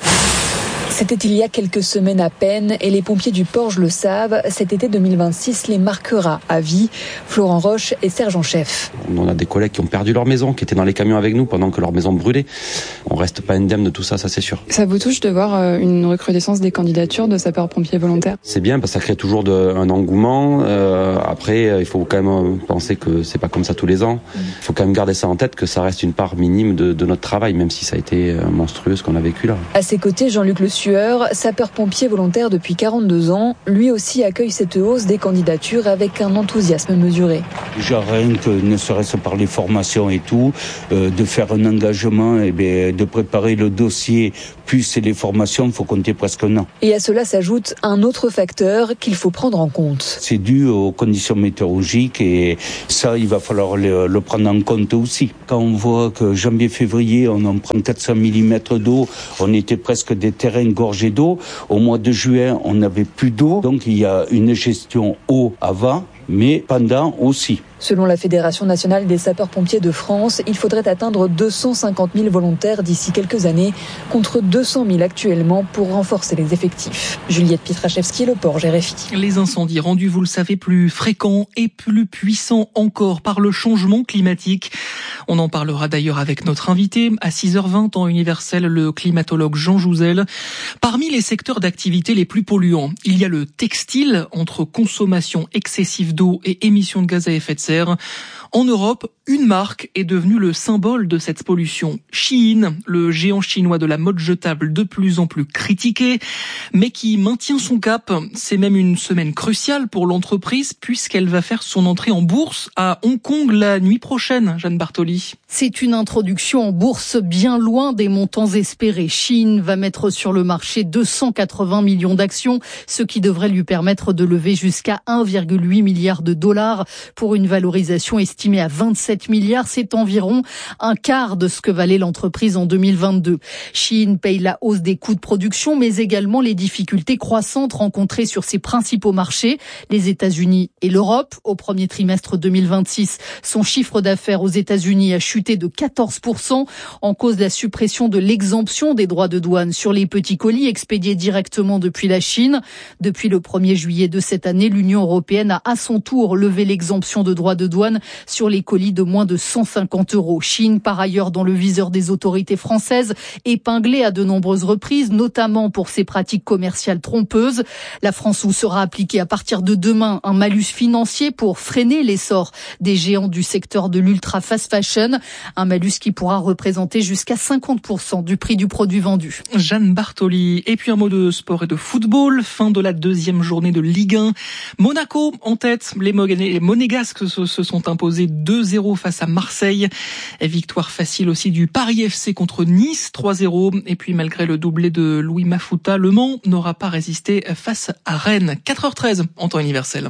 C'était il y a quelques semaines à peine et les pompiers du Porge le savent, cet été deux mille vingt-six les marquera à vie. Florent Roche est sergent-chef. On a des collègues qui ont perdu leur maison, qui étaient dans les camions avec nous pendant que leur maison brûlait. On reste pas indemne de tout ça, ça c'est sûr. Ça vous touche de voir une recrudescence des candidatures de sapeurs-pompiers volontaires? C'est bien parce que ça crée toujours de, un engouement. Euh, après, il faut quand même penser que c'est pas comme ça tous les ans. Il faut quand même garder ça en tête, que ça reste une part minime de, de notre travail, même si ça a été monstrueux ce qu'on a vécu là. À ses côtés, Jean-Luc Le sapeur-pompier volontaire depuis quarante-deux ans, lui aussi accueille cette hausse des candidatures avec un enthousiasme mesuré. Déjà rien que ne serait-ce par les formations et tout, euh, de faire un engagement, et bien, de préparer le dossier, plus les formations, il faut compter presque un an. Et à cela s'ajoute un autre facteur qu'il faut prendre en compte. C'est dû aux conditions météorologiques et ça, il va falloir le, le prendre en compte aussi. Quand on voit que janvier-février, on en prend quatre cents millimètres d'eau, on était presque des terrains gorgés d'eau. Au mois de juin, on n'avait plus d'eau. Donc il y a une gestion eau avant, mais pendant aussi. Selon la Fédération nationale des sapeurs-pompiers de France, il faudrait atteindre deux cent cinquante mille volontaires d'ici quelques années, contre deux cent mille actuellement pour renforcer les effectifs. Juliette Pietraszewski, Le Porge, R F I. Les incendies rendus, vous le savez, plus fréquents et plus puissants encore par le changement climatique. On en parlera d'ailleurs avec notre invité à six heures vingt, temps universel, le climatologue Jean Jouzel. Parmi les secteurs d'activité les plus polluants, il y a le textile, entre consommation excessive d'eau et émissions de gaz à effet de serre. En Europe, une marque est devenue le symbole de cette pollution. Shein, le géant chinois de la mode jetable de plus en plus critiqué, mais qui maintient son cap. C'est même une semaine cruciale pour l'entreprise puisqu'elle va faire son entrée en bourse à Hong Kong la nuit prochaine, Jeanne Bartoli. C'est une introduction en bourse bien loin des montants espérés. Shein va mettre sur le marché deux cent quatre-vingts millions d'actions, ce qui devrait lui permettre de lever jusqu'à un virgule huit milliard de dollars pour une valorisation estimée à vingt-sept milliards. C'est environ un quart de ce que valait l'entreprise en deux mille vingt-deux. Shein paye la hausse des coûts de production, mais également les difficultés croissantes rencontrées sur ses principaux marchés, les États-Unis et l'Europe. Au premier trimestre deux mille vingt-six, son chiffre d'affaires aux États-Unis a chuté de quatorze pour cent en cause de la suppression de l'exemption des droits de douane sur les petits colis expédiés directement depuis la Chine. Depuis le premier juillet de cette année, l'Union européenne a à son tour levé l'exemption de droits de douane sur les colis de moins de cent cinquante euros. Shein, par ailleurs, dans le viseur des autorités françaises, épinglée à de nombreuses reprises, notamment pour ses pratiques commerciales trompeuses. La France où sera appliqué à partir de demain un malus financier pour freiner l'essor des géants du secteur de l'ultra fast fashion. Un malus qui pourra représenter jusqu'à cinquante pour cent du prix du produit vendu. Jeanne Bartoli. Et puis un mot de sport et de football. Fin de la deuxième journée de Ligue un. Monaco en tête. Les Monégasques se sont imposés deux zéro face à Marseille. Victoire facile aussi du Paris F C contre Nice, trois zéro. Et puis malgré le doublé de Louis Mafouta, Le Mans n'aura pas résisté face à Rennes. quatre heures treize en temps universel.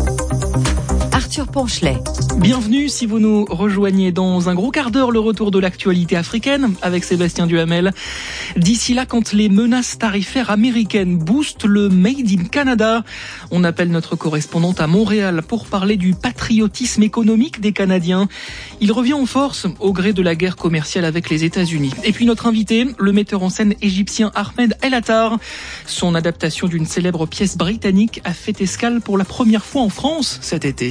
Arthur Ponchelet. Bienvenue si vous nous rejoignez dans un gros quart d'heure, le retour de l'actualité africaine avec Sébastien Duhamel. D'ici là, quand les menaces tarifaires américaines boostent le Made in Canada, on appelle notre correspondante à Montréal pour parler du patriotisme économique des Canadiens. Il revient en force au gré de la guerre commerciale avec les États-Unis. Et puis notre invité, le metteur en scène égyptien Ahmed El Attar. Son adaptation d'une célèbre pièce britannique a fait escale pour la première fois en France cet été.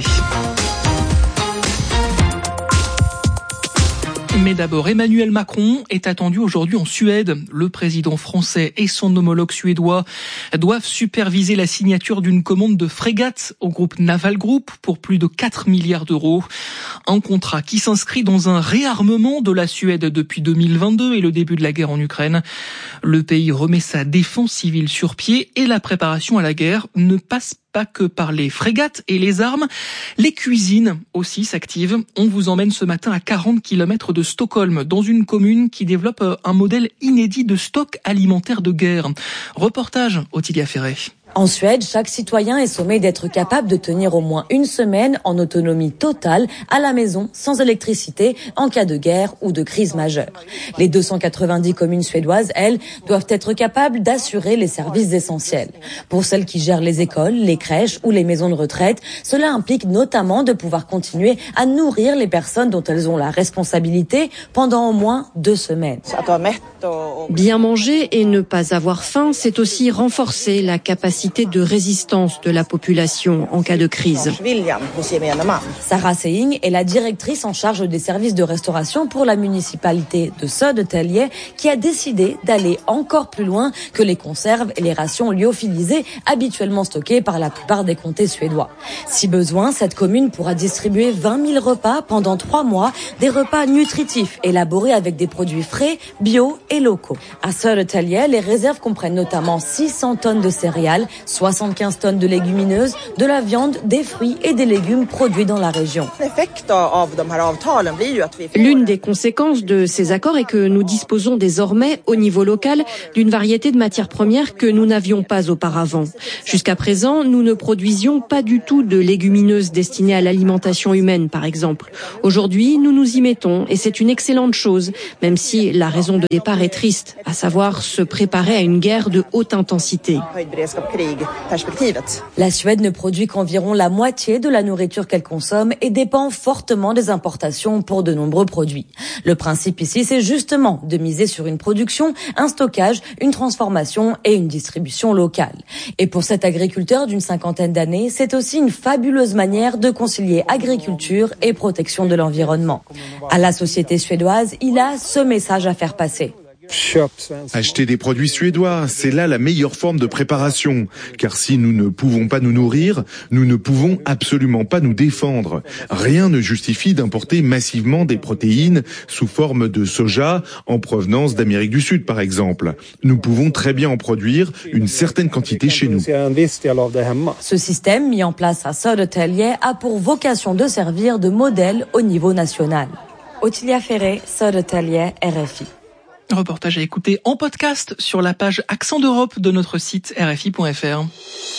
Mais d'abord, Emmanuel Macron est attendu aujourd'hui en Suède. Le président français et son homologue suédois doivent superviser la signature d'une commande de frégates au groupe Naval Group pour plus de quatre milliards d'euros. Un contrat qui s'inscrit dans un réarmement de la Suède depuis deux mille vingt-deux et le début de la guerre en Ukraine. Le pays remet sa défense civile sur pied et la préparation à la guerre ne passe Pas que par les frégates et les armes, les cuisines aussi s'activent. On vous emmène ce matin à quarante kilomètres de Stockholm, dans une commune qui développe un modèle inédit de stock alimentaire de guerre. Reportage Ottilia Ferré. En Suède, chaque citoyen est sommé d'être capable de tenir au moins une semaine en autonomie totale à la maison, sans électricité, en cas de guerre ou de crise majeure. Les deux cent quatre-vingt-dix communes suédoises, elles, doivent être capables d'assurer les services essentiels. Pour celles qui gèrent les écoles, les crèches ou les maisons de retraite, cela implique notamment de pouvoir continuer à nourrir les personnes dont elles ont la responsabilité pendant au moins deux semaines. Bien manger et ne pas avoir faim, c'est aussi renforcer la capacité de résistance de la population en cas de crise. Sarah Seying est la directrice en charge des services de restauration pour la municipalité de Södertälje, qui a décidé d'aller encore plus loin que les conserves et les rations lyophilisées habituellement stockées par la plupart des comtés suédois. Si besoin, cette commune pourra distribuer vingt mille repas pendant trois mois, des repas nutritifs élaborés avec des produits frais, bio et locaux. À Södertälje, les réserves comprennent notamment six cents tonnes de céréales, soixante-quinze tonnes de légumineuses, de la viande, des fruits et des légumes produits dans la région. L'une des conséquences de ces accords est que nous disposons désormais, au niveau local, d'une variété de matières premières que nous n'avions pas auparavant. Jusqu'à présent, nous ne produisions pas du tout de légumineuses destinées à l'alimentation humaine, par exemple. Aujourd'hui, nous nous y mettons et c'est une excellente chose, même si la raison de départ est triste, à savoir se préparer à une guerre de haute intensité. La Suède ne produit qu'environ la moitié de la nourriture qu'elle consomme et dépend fortement des importations pour de nombreux produits. Le principe ici, c'est justement de miser sur une production, un stockage, une transformation et une distribution locale. Et pour cet agriculteur d'une cinquantaine d'années, c'est aussi une fabuleuse manière de concilier agriculture et protection de l'environnement. À la société suédoise, il a ce message à faire passer. Acheter des produits suédois, c'est là la meilleure forme de préparation. Car si nous ne pouvons pas nous nourrir, nous ne pouvons absolument pas nous défendre. Rien ne justifie d'importer massivement des protéines sous forme de soja en provenance d'Amérique du Sud, par exemple. Nous pouvons très bien en produire une certaine quantité chez nous. Ce système, mis en place à Södertälje, a pour vocation de servir de modèle au niveau national. Ottilia Ferré, Södertälje, R F I. Reportage à écouter en podcast sur la page Accent d'Europe de notre site r f i point f r.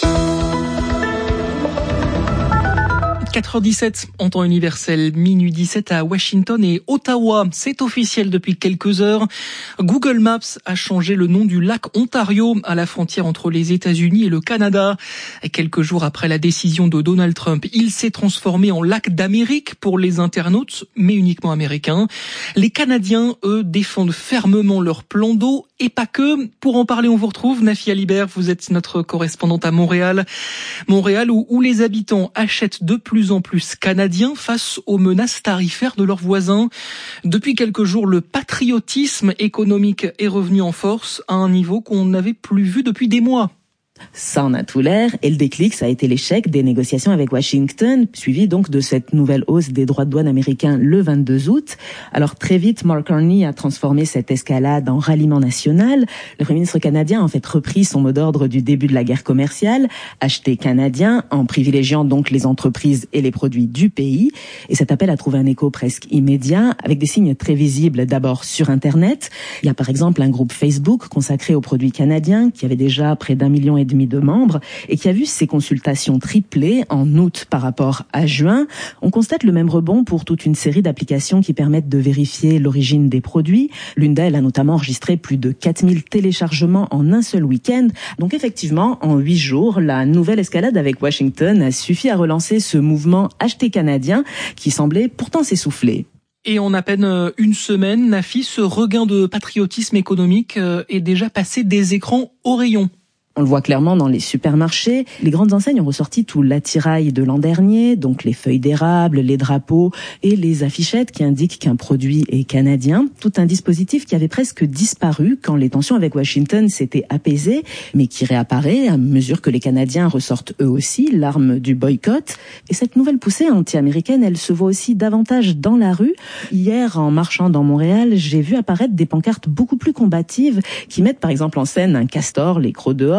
quatre heures dix-sept en temps universel, minuit dix-sept à Washington et Ottawa. C'est officiel depuis quelques heures. Google Maps a changé le nom du lac Ontario à la frontière entre les États-Unis et le Canada. Quelques jours après la décision de Donald Trump, il s'est transformé en lac d'Amérique pour les internautes, mais uniquement américains. Les Canadiens, eux, défendent fermement leur plan d'eau et pas que. Pour en parler, on vous retrouve Nafi Alibert. Vous êtes notre correspondante à Montréal. Montréal où, où les habitants achètent de plus en plus canadiens face aux menaces tarifaires de leurs voisins. Depuis quelques jours, le patriotisme économique est revenu en force à un niveau qu'on n'avait plus vu depuis des mois. Ça en a tout l'air, et le déclic, ça a été l'échec des négociations avec Washington, suivi donc de cette nouvelle hausse des droits de douane américains le vingt-deux août. Alors très vite, Mark Carney a transformé cette escalade en ralliement national. Le Premier ministre canadien a en fait repris son mot d'ordre du début de la guerre commerciale, acheter canadien, en privilégiant donc les entreprises et les produits du pays. Et cet appel a trouvé un écho presque immédiat, avec des signes très visibles d'abord sur Internet. Il y a par exemple un groupe Facebook consacré aux produits canadiens, qui avait déjà près d'un million et demi de membres et qui a vu ses consultations tripler en août par rapport à juin. On constate le même rebond pour toute une série d'applications qui permettent de vérifier l'origine des produits. L'une d'elles a notamment enregistré plus de quatre mille téléchargements en un seul week-end. Donc effectivement, en huit jours, la nouvelle escalade avec Washington a suffi à relancer ce mouvement acheter canadien qui semblait pourtant s'essouffler. Et en à peine une semaine, Nafi, ce regain de patriotisme économique est déjà passé des écrans au rayon. On le voit clairement dans les supermarchés. Les grandes enseignes ont ressorti tout l'attirail de l'an dernier, donc les feuilles d'érable, les drapeaux et les affichettes qui indiquent qu'un produit est canadien. Tout un dispositif qui avait presque disparu quand les tensions avec Washington s'étaient apaisées, mais qui réapparaît à mesure que les Canadiens ressortent eux aussi l'arme du boycott. Et cette nouvelle poussée anti-américaine, elle se voit aussi davantage dans la rue. Hier, en marchant dans Montréal, j'ai vu apparaître des pancartes beaucoup plus combatives qui mettent par exemple en scène un castor, les crocs dehors,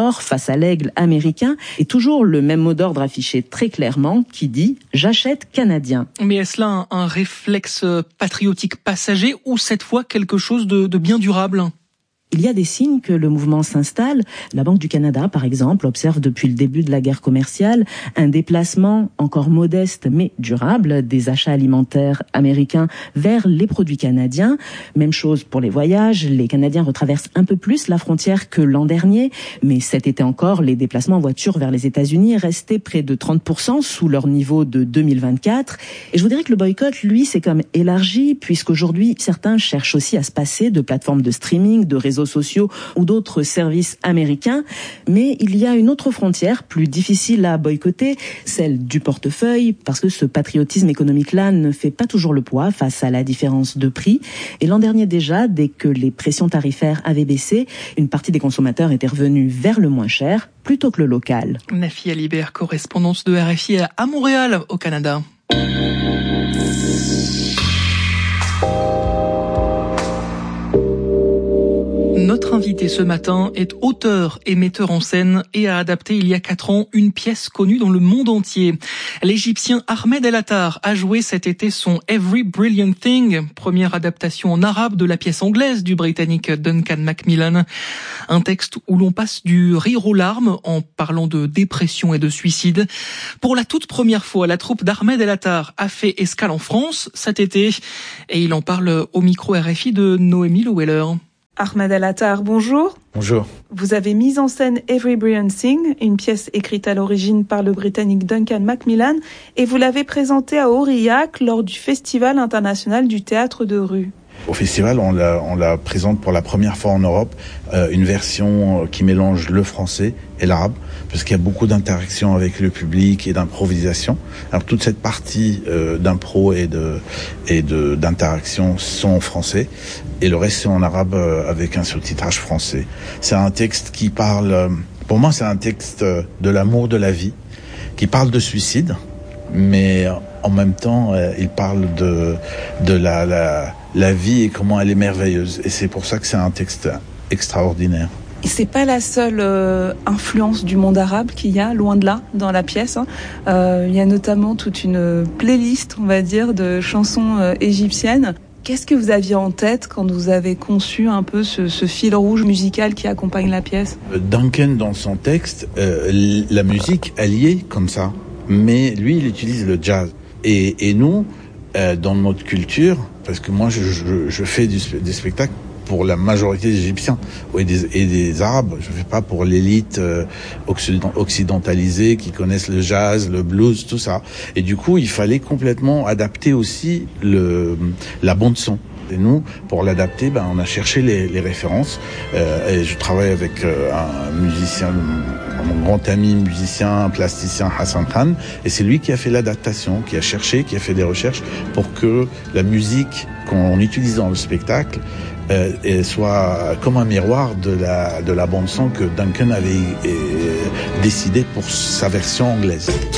Nord face à l'aigle américain, et toujours le même mot d'ordre affiché très clairement qui dit « J'achète canadien ». Mais est-ce là un, un réflexe patriotique passager ou cette fois quelque chose de, de bien durable ? Il y a des signes que le mouvement s'installe. La Banque du Canada, par exemple, observe depuis le début de la guerre commerciale un déplacement encore modeste mais durable des achats alimentaires américains vers les produits canadiens. Même chose pour les voyages. Les Canadiens retraversent un peu plus la frontière que l'an dernier, mais cet été encore, les déplacements en voiture vers les États-Unis restaient près de trente pour cent sous leur niveau de deux mille vingt-quatre. Et je vous dirais que le boycott, lui, s'est quand même élargi, puisqu'aujourd'hui, certains cherchent aussi à se passer de plateformes de streaming, de réseaux sociaux ou d'autres services américains. Mais il y a une autre frontière plus difficile à boycotter, celle du portefeuille, parce que ce patriotisme économique-là ne fait pas toujours le poids face à la différence de prix. Et l'an dernier déjà, dès que les pressions tarifaires avaient baissé, une partie des consommateurs était revenue vers le moins cher plutôt que le local. Nafi Alibert, correspondante de R F I à Montréal, au Canada. Notre invité ce matin est auteur et metteur en scène et a adapté il y a quatre ans une pièce connue dans le monde entier. L'Égyptien Ahmed El Attar a joué cet été son Every Brilliant Thing, première adaptation en arabe de la pièce anglaise du Britannique Duncan Macmillan. Un texte où l'on passe du rire aux larmes en parlant de dépression et de suicide. Pour la toute première fois, la troupe d'Ahmed El Attar a fait escale en France cet été et il en parle au micro R F I de Noémie Leweller. Ahmed El Attar, bonjour. Bonjour. Vous avez mis en scène Every Brilliant Thing, une pièce écrite à l'origine par le Britannique Duncan Macmillan, et vous l'avez présentée à Aurillac lors du Festival international du théâtre de rue. Au festival, on la, on la présente pour la première fois en Europe, euh, une version qui mélange le français et l'arabe, parce qu'il y a beaucoup d'interactions avec le public et d'improvisation. Alors toute cette partie euh, d'impro et de et de d'interaction sont en français, et le reste c'est en arabe euh, avec un sous-titrage français. C'est un texte qui parle, euh, pour moi c'est un texte de l'amour de la vie, qui parle de suicide, mais en même temps euh, il parle de de la, la la vie et comment elle est merveilleuse. Et c'est pour ça que c'est un texte extraordinaire. C'est pas la seule euh, influence du monde arabe qu'il y a, loin de là, dans la pièce. Hein. Euh, il y a notamment toute une playlist, on va dire, de chansons euh, égyptiennes. Qu'est-ce que vous aviez en tête quand vous avez conçu un peu ce, ce fil rouge musical qui accompagne la pièce ? Duncan, dans son texte, euh, la musique, elle y est comme ça. Mais lui, il utilise le jazz. Et, et nous, euh, dans notre culture, parce que moi, je, je, je fais du, des spectacles pour la majorité des Égyptiens et des, et des Arabes. Je ne fais pas pour l'élite euh, occidentalisée qui connaissent le jazz, le blues, tout ça. Et du coup, il fallait complètement adapter aussi le, la bande son. Et nous, pour l'adapter, ben, on a cherché les, les références. Euh, et je travaille avec euh, un musicien, mon grand ami musicien, plasticien Hassan Khan. Et c'est lui qui a fait l'adaptation, qui a cherché, qui a fait des recherches pour que la musique qu'on utilise dans le spectacle euh, et soit comme un miroir de la, de la bande-son que Duncan avait euh, décidé pour sa version anglaise.